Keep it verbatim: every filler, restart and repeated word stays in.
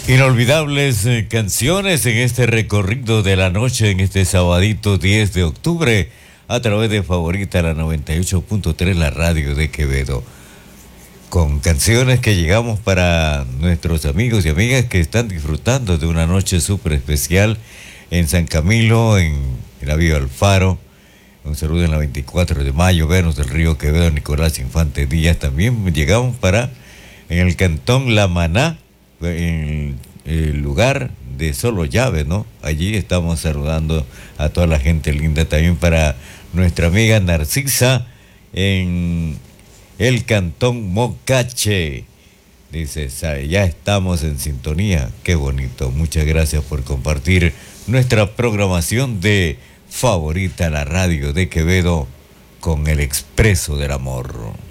Inolvidables eh, canciones en este recorrido de la noche, en este sabadito diez de octubre, a través de Favorita, la noventa y ocho punto tres, la radio de Quevedo. Con canciones que llegamos para nuestros amigos y amigas que están disfrutando de una noche súper especial en San Camilo, en la Vía Alfaro. Un saludo en la veinticuatro de mayo, Venus del Río Quevedo, Nicolás Infante Díaz. También llegamos para en el cantón La Maná, en el lugar de Solo Llave, ¿no? Allí estamos saludando a toda la gente linda. También para nuestra amiga Narcisa en el cantón Mocache. Dice, ya estamos en sintonía. Qué bonito. Muchas gracias por compartir nuestra programación de Favorita, la radio de Quevedo, con el Expreso del Amor.